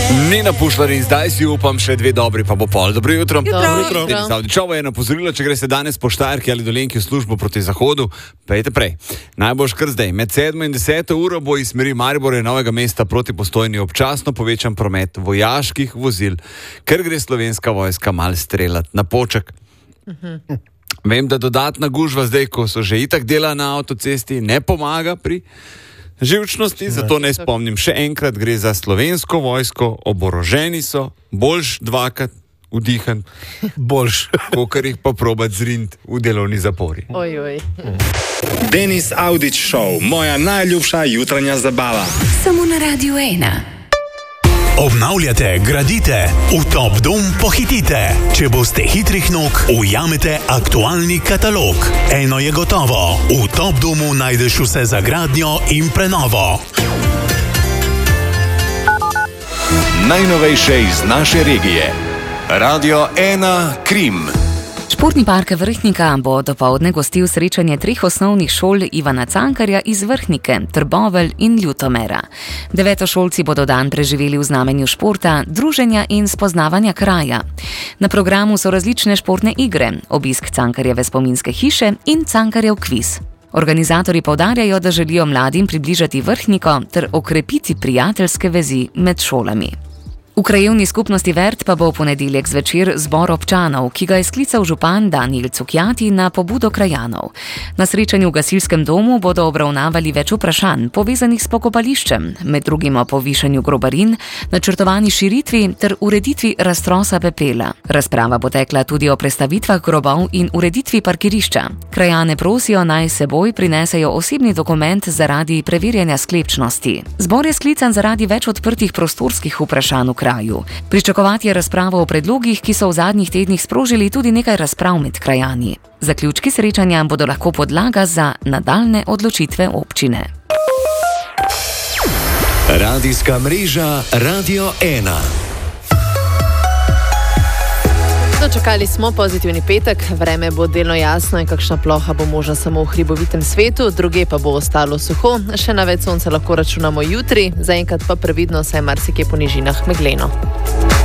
Nina Pušlar in zdaj si upam še dve dobri, pa bo pol. Dobro jutro. Čovo je napozorilo, če greste danes po Štajerki ali Dolenjki v službo proti zahodu, pejte prej. Najboljš kar zdaj. Med 7 in 10 uro bo iz smeri Maribora in Novega mesta proti Postojni občasno povečan promet vojaških vozil, ker gre Slovenska vojska mal streljati na Poček. Vem, da dodatna gužva zdaj, ko so že itak dela na avtocesti, ne pomaga pri živčnosti, zato ne spomnim še enkrat, gre za Slovensko vojsko, oboroženi so, boljš dvakrat vdihan, boljš, kakor jih pa probat zrint v delovni zapori. Denis Audić Show, moja najljubša jutranja zabava. Samo na Radiu 1. Obnavljate, gradite, v Top Dom pohitite. Če boste hitrih nog, ujamete aktualni katalog. Eno je gotovo, v Top Domu najdeš vse za gradnjo in prenovo. Najnovejše iz naše regije. Radio 1 Krim. Športni park Vrhnika bo dopoldne gostil srečanje 3 osnovnih šol Ivana Cankarja iz Vrhnike, Trbovelj in Ljutomera. Devetošolci bodo dan preživeli v znamenju športa, druženja in spoznavanja kraja. Na programu so različne športne igre, obisk Cankarjeve spominske hiše in Cankarjev kviz. Organizatorji poudarjajo, da želijo mladim približati Vrhniko ter okrepiti prijateljske vezi med šolami. V krajevni skupnosti Vert pa bo v ponedeljek zvečer zbor občanov, ki ga je sklical župan Danijel Cukjati na pobudo krajanov. Na srečanju v gasilskem domu bodo obravnavali več vprašanj, povezanih s pokopališčem, med drugim o povišanju grobarin, načrtovani širitvi ter ureditvi raztrosa pepela. Razprava bo tekla tudi o prestavitvah grobov in ureditvi parkirišča. Krajane prosijo, naj seboj prinesejo osebni dokument zaradi preverjanja sklepčnosti. Zbor je sklican zaradi več odprtih prostorskih vprašanj v kraju. Pričakovati je razpravo o predlogih, ki so v zadnjih tednih sprožili tudi nekaj razprav med krajani. Zaključki srečanja bodo lahko podlaga za nadaljne odločitve občine. Radijska mreža Radio 1. Dočakali smo pozitivni petek, vreme bo delno jasno in kakšna ploha bo možna samo v hribovitem svetu, druge pa bo ostalo suho, še na več sonca lahko računamo jutri, zaenkrat pa previdno, saj marsikje po nižinah megleno.